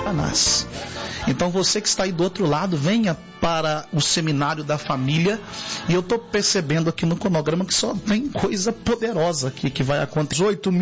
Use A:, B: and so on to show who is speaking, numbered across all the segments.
A: Satanás. Então você que está aí do outro lado, venha para o seminário da família, e eu estou percebendo aqui no cronograma que só vem coisa poderosa aqui que vai acontecer.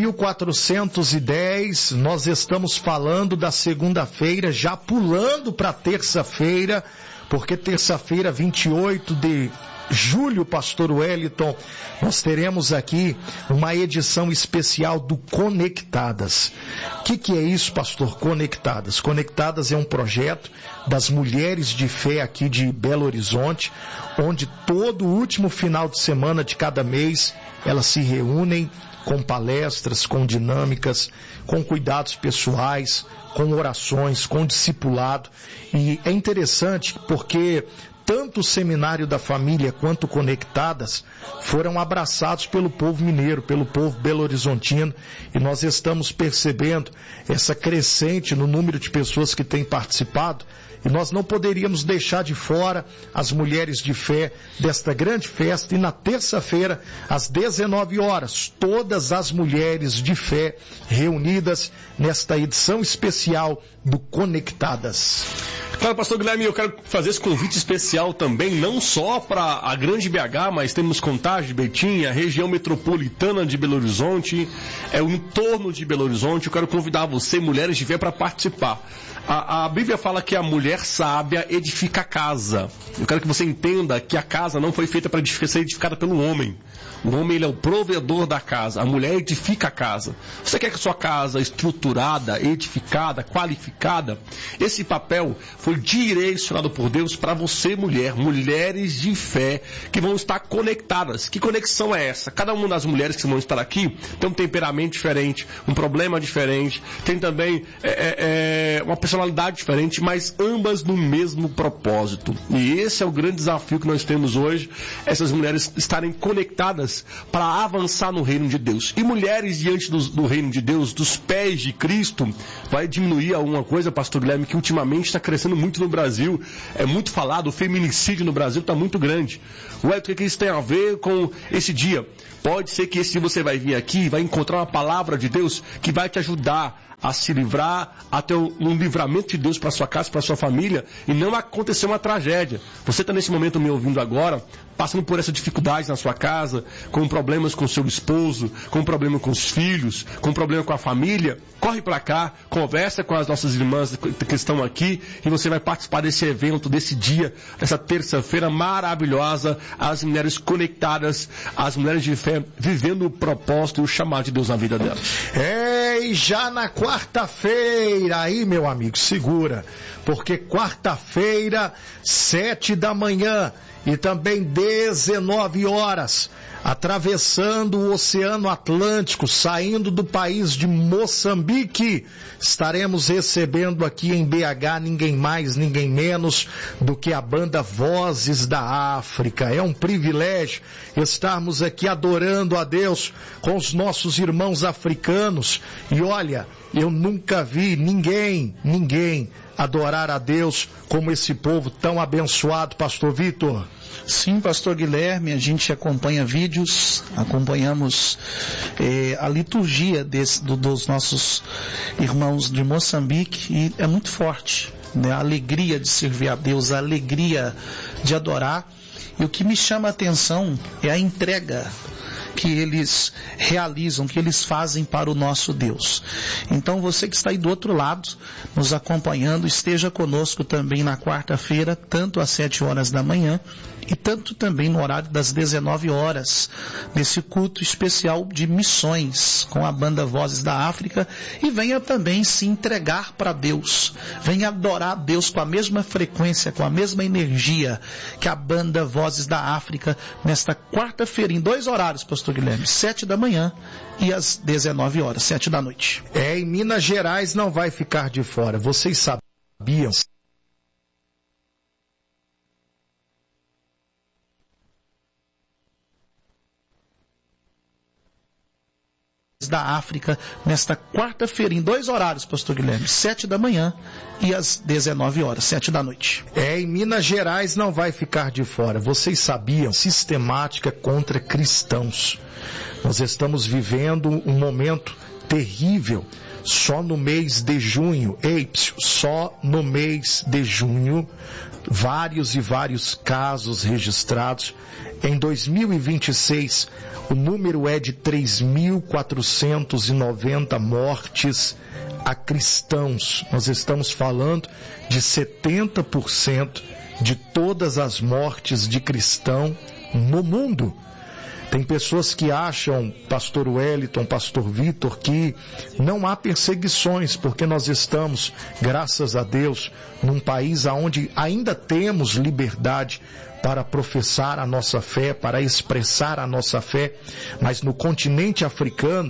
B: 8.410, nós estamos falando da segunda-feira, já pulando para terça-feira, porque terça-feira, 28 de julho, pastor Wellington, nós teremos aqui uma edição especial do Conectadas. O que é isso, pastor? Conectadas. Conectadas é um projeto das mulheres de fé aqui de Belo Horizonte, onde todo último final de semana de cada mês elas se reúnem com palestras, com dinâmicas, com cuidados pessoais, com orações, com discipulado. E é interessante porque tanto o Seminário da Família quanto Conectadas foram abraçados pelo povo mineiro, pelo povo belo-horizontino, e nós estamos percebendo essa crescente no número de pessoas que têm participado, e nós não poderíamos deixar de fora as mulheres de fé desta grande festa. E na terça-feira, às 19 horas, todas as mulheres de fé reunidas nesta edição especial do Conectadas.
C: Claro, pastor Guilherme, eu quero fazer esse convite especial também, não só para a grande BH, mas temos Contagem, Betim, a região metropolitana de Belo Horizonte, o entorno de Belo Horizonte. Eu quero convidar você, mulheres de fé, para participar. A Bíblia fala que a mulher sábia edifica a casa. Eu quero que você entenda que a casa não foi feita para ser edificada pelo homem. O homem, ele é o provedor da casa. A mulher edifica a casa. Você quer que a sua casa estruturada, edificada, qualificada? Esse papel foi direcionado por Deus para você, mulher. Mulheres de fé que vão estar conectadas. Que conexão é essa? Cada uma das mulheres que vão estar aqui tem um temperamento diferente, um problema diferente, tem também uma personalidade diferente, mas ambas no mesmo propósito. E esse é o grande desafio que nós temos hoje, essas mulheres estarem conectadas para avançar no reino de Deus. E mulheres diante do reino de Deus, dos pés de Cristo, vai diminuir alguma coisa, pastor Guilherme, que ultimamente está crescendo muito no Brasil, é muito falado, o feminicídio no Brasil está muito grande. O que isso tem a ver com esse dia? Pode ser que esse dia você vai vir aqui e vai encontrar uma palavra de Deus que vai te ajudar a se livrar, a ter um livramento de Deus para sua casa, para sua família, e não acontecer uma tragédia. Você está nesse momento me ouvindo agora, passando por essa dificuldade na sua casa, com problemas com seu esposo, com problema com os filhos, com problema com a família, corre para cá, conversa com as nossas irmãs que estão aqui, e você vai participar desse evento, desse dia, dessa terça-feira maravilhosa, as mulheres conectadas, as mulheres de fé, vivendo o propósito e o chamado de Deus na vida delas.
B: E já na quarta-feira, aí meu amigo, segura, porque quarta-feira, 7 da manhã e também 19 horas, atravessando o Oceano Atlântico, saindo do país de Moçambique, estaremos recebendo aqui em BH ninguém mais, ninguém menos do que a banda Vozes da África. É um privilégio estarmos aqui adorando a Deus com os nossos irmãos africanos. E olha, eu nunca vi ninguém adorar a Deus como esse povo tão abençoado, pastor Vitor.
A: Sim, pastor Guilherme, a gente acompanha vídeos, acompanhamos a liturgia dos nossos irmãos de Moçambique, e é muito forte, né? A alegria de servir a Deus, a alegria de adorar. E o que me chama a atenção é a entrega que eles realizam, que eles fazem para o nosso Deus. Então você que está aí do outro lado, nos acompanhando, esteja conosco também na quarta-feira, tanto às 7 horas da manhã, e tanto também no horário das 19 horas, nesse culto especial de missões, com a banda Vozes da África, e venha também se entregar para Deus, venha adorar a Deus com a mesma frequência, com a mesma energia que a banda Vozes da África, nesta quarta-feira, em 2 horários, pastor Guilherme, 7 da manhã e às 19 horas, 7 da noite.
B: Em Minas Gerais não vai ficar de fora. Vocês sabiam?
A: Da África, nesta quarta-feira, em 2 horários, pastor Guilherme, 7 da manhã e às 19 horas, 7 da noite.
B: Em Minas Gerais não vai ficar de fora. Vocês sabiam? Sistemática contra cristãos. Nós estamos vivendo um momento terrível. Só no mês de junho, só no mês de junho, vários e vários casos registrados. Em 2026, o número é de 3.490 mortes a cristãos. Nós estamos falando de 70% de todas as mortes de cristão no mundo. Tem pessoas que acham, pastor Wellington, pastor Vitor, que não há perseguições, porque nós estamos, graças a Deus, num país onde ainda temos liberdade para professar a nossa fé, para expressar a nossa fé, mas no continente africano,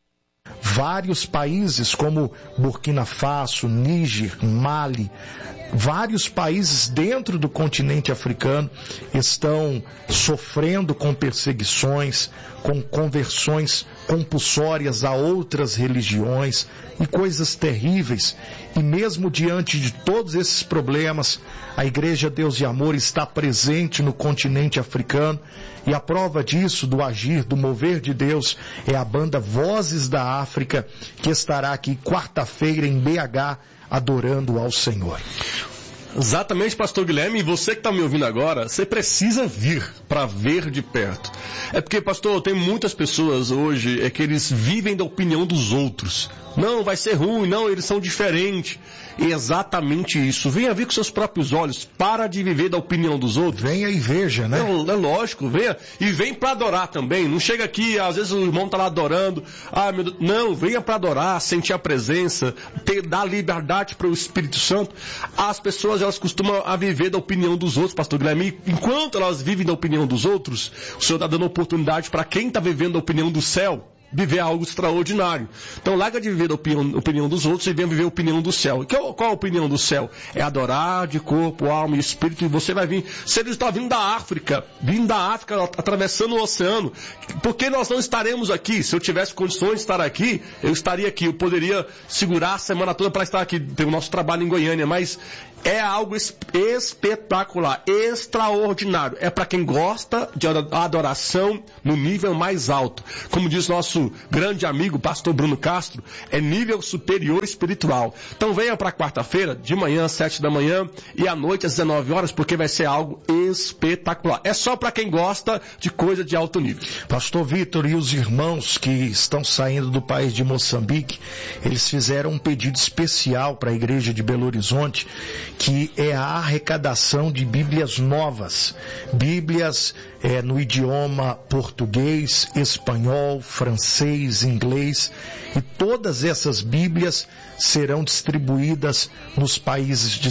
B: vários países como Burkina Faso, Níger, Mali, vários países dentro do continente africano estão sofrendo com perseguições, com conversões compulsórias a outras religiões e coisas terríveis. E mesmo diante de todos esses problemas, a Igreja Deus e Amor está presente no continente africano, e a prova disso, do agir, do mover de Deus, é a banda Vozes da África, que estará aqui quarta-feira em BH, adorando ao Senhor.
C: Exatamente, pastor Guilherme, e você que está me ouvindo agora, você precisa vir para ver de perto. É porque, pastor, tem muitas pessoas hoje que eles vivem da opinião dos outros. Não, vai ser ruim, não, eles são diferentes. E exatamente isso. Venha ver com seus próprios olhos. Para de viver da opinião dos outros.
B: Venha e veja, né?
C: É lógico, venha. E vem para adorar também. Não chega aqui, às vezes o irmão está lá adorando. Ah, meu Deus. Não, venha para adorar, sentir a presença, dar liberdade para o Espírito Santo. As pessoas, elas costumam a viver da opinião dos outros, pastor Guilherme. Enquanto elas vivem da opinião dos outros, o Senhor está dando oportunidade para quem está vivendo da opinião do céu, viver algo extraordinário. Então larga de viver a opinião dos outros e venha viver a opinião do céu. Qual a opinião do céu? É adorar de corpo, alma e espírito, e você vai vir. Se ele está vindo da África, atravessando o oceano, por que nós não estaremos aqui? Se eu tivesse condições de estar aqui, eu estaria aqui. Eu poderia segurar a semana toda para estar aqui. Tem o nosso trabalho em Goiânia, mas é algo espetacular, extraordinário. É para quem gosta de adoração no nível mais alto. Como diz nosso grande amigo, pastor Bruno Castro, é nível superior espiritual. Então venha para quarta-feira, de manhã às 7 da manhã e à noite às 19 horas, porque vai ser algo espetacular. É só para quem gosta de coisa de alto nível.
B: Pastor Vitor e os irmãos que estão saindo do país de Moçambique, eles fizeram um pedido especial para a igreja de Belo Horizonte, que é a arrecadação de Bíblias novas. Bíblias no idioma português, espanhol, francês, inglês, e todas essas Bíblias serão distribuídas nos países de